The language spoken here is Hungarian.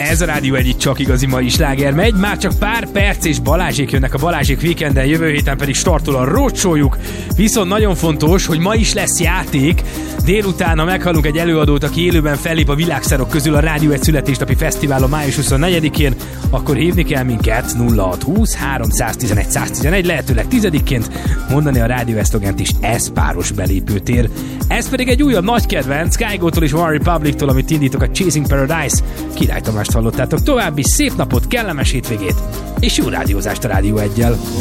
Ez a Rádió Egy, itt csak igazi mai sláger megy. Már csak pár perc és Balázsék jönnek a Balázsék Weekenden, jövő héten pedig startol a roadshow-juk. Viszont nagyon fontos, hogy ma is lesz játék. Délután, ha meghallunk egy előadót, aki élőben fellép a világsztárok közül a Rádió Egy születésnapi fesztiválon május 24-én, akkor hívni kell minket 0620 311 111, lehetőleg 10-ként mondani a Rádió Esztogent is, ez páros belépőtér. Ez pedig egy újabb nagy kedvenc, Kygo-tól és One Republic-tól, amit indítok, a Chasing Paradise. Király Tamást hallottátok. További szép napot, kellemes hétvégét, és jó rádiózást a Rádió Eggyel.